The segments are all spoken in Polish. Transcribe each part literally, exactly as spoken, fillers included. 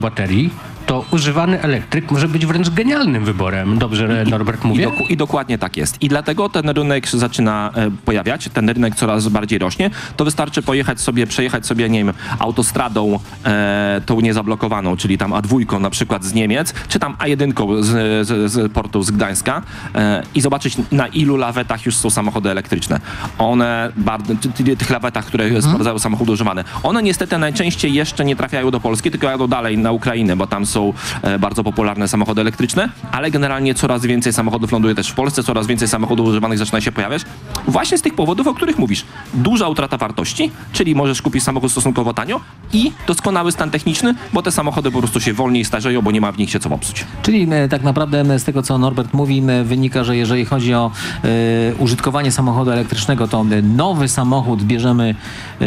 baterii, to używany elektryk może być wręcz genialnym wyborem. Dobrze, Norbert, mówię? I, doku- I dokładnie tak jest. I dlatego ten rynek się zaczyna e, pojawiać, ten rynek coraz bardziej rośnie. To wystarczy pojechać sobie, przejechać sobie, nie wiem, autostradą e, tą niezablokowaną, czyli tam A dwa na przykład z Niemiec, czy tam A jeden z, z, z portu z Gdańska e, i zobaczyć, na ilu lawetach już są samochody elektryczne. One, bardzo, ty- tych lawetach, które hmm. sprawdzają samochody używane. One niestety najczęściej jeszcze nie trafiają do Polski, tylko jadą dalej na Ukrainę, bo tam są e, bardzo popularne samochody elektryczne, ale generalnie coraz więcej samochodów ląduje też w Polsce, coraz więcej samochodów używanych zaczyna się pojawiać. Właśnie z tych powodów, o których mówisz. Duża utrata wartości, czyli możesz kupić samochód stosunkowo tanio i doskonały stan techniczny, bo te samochody po prostu się wolniej starzeją, bo nie ma w nich się co popsuć. Czyli e, tak naprawdę e, z tego, co Norbert mówi, e, wynika, że jeżeli chodzi o e, użytkowanie samochodu elektrycznego, to e, nowy samochód bierzemy e,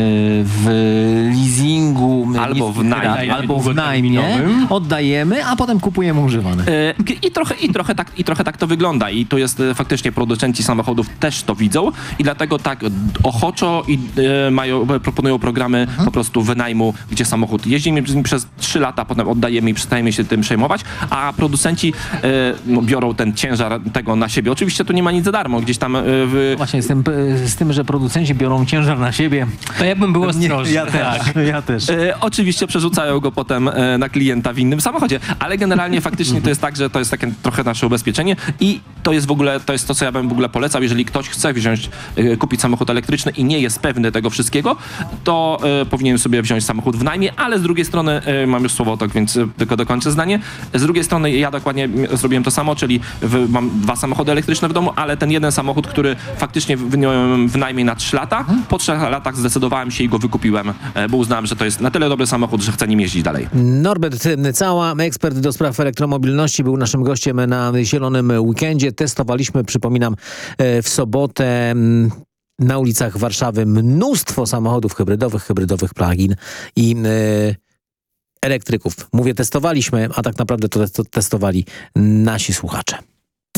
w leasingu, e, Albo w najmie. albo w najmie, oddajemy, a potem kupujemy używany. E, I trochę, i, trochę tak, I trochę tak to wygląda i to jest e, faktycznie producenci samochodów też to widzą i dlatego tak ochoczo i, e, mają, proponują programy mhm. po prostu wynajmu, gdzie samochód jeździmy przez trzy lata, potem oddajemy i przestajemy się tym przejmować, a producenci e, no, biorą ten ciężar tego na siebie. Oczywiście tu nie ma nic za darmo, gdzieś tam e, w... Właśnie z tym, z tym, że producenci biorą ciężar na siebie. To ja bym był ostrożny. Ja też, ja też. E, oczywiście przerzucają go potem e, na klienta w innym samochodzie, ale generalnie faktycznie to jest tak, że to jest takie trochę nasze ubezpieczenie i to jest w ogóle, to jest to, co ja bym w ogóle polecał, jeżeli ktoś chce wziąć, e, kupić samochód elektryczny i nie jest pewny tego wszystkiego, to e, powinien sobie wziąć samochód w najmie, ale z drugiej strony, e, mam już słowotok, więc e, tylko dokończę zdanie, z drugiej strony ja dokładnie zrobiłem to samo, czyli w, mam dwa samochody elektryczne w domu, ale ten jeden samochód, który faktycznie wyniosłem w najmie na trzy lata, po trzech latach zdecydowałem się i go wykupiłem, e, bo uznałem, że to jest na tyle dobry samochód, że chcę nim jeździć dalej. Norbert Cała, ekspert do spraw elektromobilności, był naszym gościem na Zielonym Weekendzie. Testowaliśmy, przypominam, w sobotę na ulicach Warszawy mnóstwo samochodów hybrydowych, hybrydowych plug-in i e, elektryków. Mówię, testowaliśmy, a tak naprawdę to, to testowali nasi słuchacze.